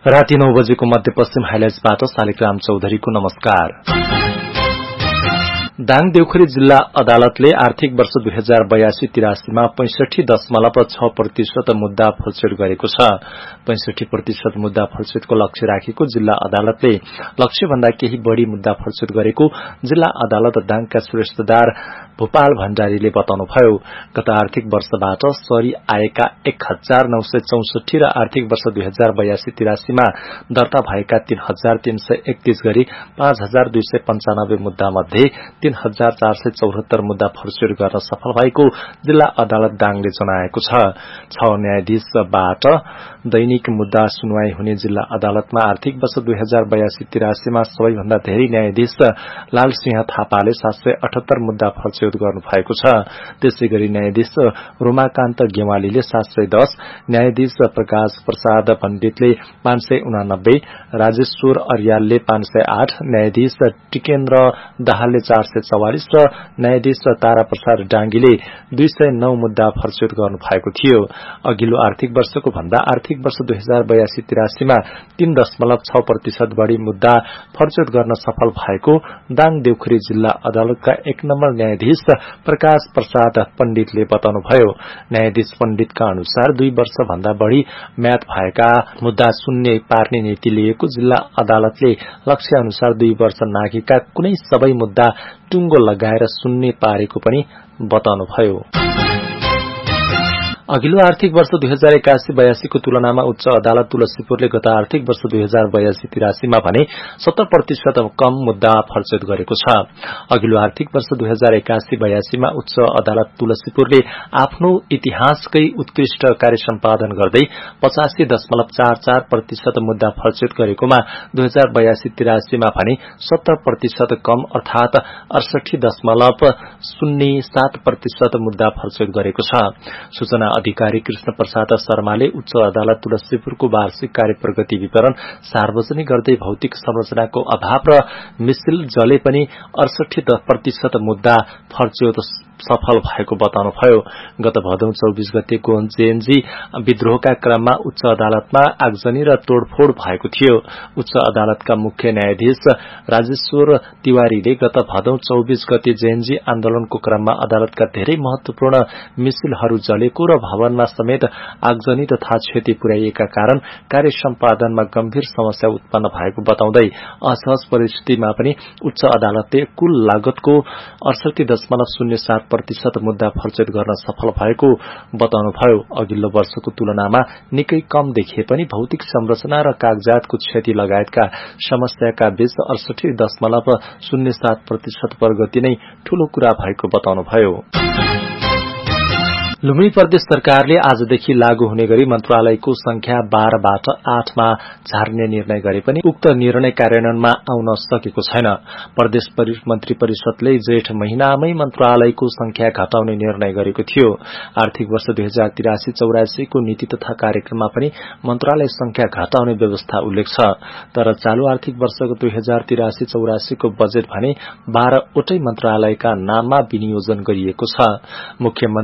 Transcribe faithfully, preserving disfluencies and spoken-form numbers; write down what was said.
राति नौ बजेको मध्यपश्चिम हाइलाइट्सबाट शालिग्राम चौधरीको नमस्कार। दाङ देउखरी जिल्ला अदालतले आर्थिक वर्ष दुई हजार बयासी तिरासीमा पैंसठी दशमलव छ प्रतिशत मुद्दा फलस्वरूप गरेको छ। पैंसठी प्रतिशत मुद्दा फलस्वरूपको लक्ष्य राखेको जिल्ला अदालतले लक्ष्यभन्दा केही बढ़ी मुद्दा फलस्वरूप गरेको जिल्ला अदालत दाङका सुरेशदार भूपाल भण्डारीले बताउनुभयो। गत आर्थिक वर्षबाट सरी आएका एक हजार नौ सय चौसठी र आर्थिक वर्ष दुई हजार बयासी तिरासीमा दर्ता भएका तीन हजार तीन सय एकतीस गरी पाँच हजार दुई सय पञ्चानब्बे मुद्दा मध्ये तीन हजार चार सय चौहत्तर मुद्दा फलस्वरूप गर्न सफल भएको जिल्ला अदालत दाङले जनाएको छ। छ न्यायाधीशबाट दैनिक मुद्दा सुनवाई हुने जिल्ला अदालतमा आर्थिक वर्ष दुई हजार बयासी तिरासीमा सबैभन्दा धेरै न्यायाधीश लालसिंह थापाले सात सय अठहत्तर मुद्दा फलस्वरूप गर्नु भएको छ। त्यसै गरी न्यायाधीश रोमाकान्त गेवालीले सात सय दस, न्यायाधीश प्रकाश प्रसाद पण्डितले पाँच सय उनानब्बे, राजेश्वर अर्यालले पाँच सय आठ, न्यायाधीश टिकेन्द्र दाहालले चार सय चौवालिस र न्यायाधीश तारा प्रसाद डांगीले दुई सय नौ मुद्दा फलस्वरूप गर्नु भएको थियो। अघिल्लो आर्थिक वर्षको भन्दा आर्थिक वर्ष दुई हजार बयासी तिरासीमा तीन दशमलव छ प्रतिशत बढ़ी मुद्दा फलस्वरूप गर्न सफल भएको दाङ देउखरी जिल्ला अदालतका एक नम्बर न्यायाधीश प्रकाश प्रसाद पण्डितले बताउनुभयो। न्यायाधीश पण्डितका अनुसार दुई वर्ष भन्दा बढ़ी म्याद भएका मुद्दा सुन्ने पार्ने नीति लिएको जिल्ला अदालतले लक्ष्य अनुसार दुई वर्ष नाघेका कुनै सबै मुद्दा टुंगो लगाएर सुन्ने पारेको पनि बताउनुभयो। अघिल्लो आर्थिक वर्ष दुई हजार एकासी बयासीको तुलनामा उच्च अदालत तुलसीपुरले गत आर्थिक वर्ष दुई हजार बयासी तिरासीमा भने सत्तर प्रतिशत कम मुद्दा फलस्वरूप गरेको छ। अघिल्लो आर्थिक वर्ष दुई हजार एकासी बयासीमा उच्च अदालत तुलसीपुरले आफ्नो इतिहासकै उत्कृष्ट कार्य सम्पादन गर्दै पचासी दशमलव चार चार प्रतिशत मुद्दा फलस्वरूप गरेकोमा दुई हजार बयासी तिरासीमा भने सत्तर प्रतिशत कम अर्थात अडसठी दशमलव शून्य सात प्रतिशत मुद्दा फलस्वरूप गरेको छ। सूचना अधिकारी कृष्ण प्रसाद शर्माले उच्च अदालत तुलसीपुरको वार्षिक कार्य प्रगति विवरण सार्वजनिक गर्दै भौतिक संरचनाको अभाव र मिसिल जले पनि अडसठी प्रतिशत मुद्दा फलस्वरूप सफल भएको बताउनुभयो। गत भदौ चौबीस गतेको जेएनजी विद्रोहका क्रममा उच्च अदालतमा आगजनी र तोडफोड़ भएको थियो। उच्च अदालतका मुख्य न्यायाधीश राजेश्वर तिवारीले गत भदौ चौबीस गते जेएनजी आन्दोलनको क्रममा अदालतका धेरै महत्वपूर्ण मिसिलहरू जलेको र भवनमा समेत आगजनी तथा क्षति पुर्याइएका कारण कार्य सम्पादनमा गम्भीर समस्या उत्पन्न भएको बताउँदै असहज परिस्थितिमा पनि उच्च अदालतले कुल लागतको अडसठी दशमलव शून्य सात प्रतिशत मुद्दा फलस्वरूप गर्न सफल भएको बताउनुभयो। अघिल्लो वर्षको तुलनामा निकै कम देखिए पनि भौतिक संरचना र कागजातको क्षति लगायतका समस्याका बीच अडसठी दशमलव शून्य सात प्रतिशत प्रगति नै ठूलो कुरा भएको बताउनुभयो। लुम्बिनी प्रदेश सरकारले आजदेखि लागू हुने गरी मन्त्रालयको संख्या बाह्रबाट आठमा झार्ने निर्णय गरे पनि उक्त निर्णय कार्यान्वयनमा आउन सकेको छैन। प्रदेश मन्त्री परिषदले जेठ महिनामै मन्त्रालयको संख्या घटाउने निर्णय गरेको थियो। आर्थिक वर्ष दुई हजार तिरासी चौरासीको नीति तथा कार्यक्रममा पनि मन्त्रालय संख्या घटाउने व्यवस्था उल्लेख छ। तर चालू आर्थिक वर्षको दुई हजार तिरासी चौरासीको बजेट भने बाह्रवटै मन्त्रालयका नाममा विनियोजन गरिएको छ। मुख्यमन्त्री